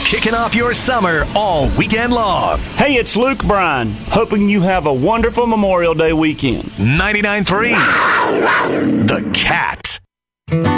kicking off your summer all weekend long. Hey, it's Luke Bryan, hoping you have a wonderful Memorial Day weekend. 99.3 The Cat.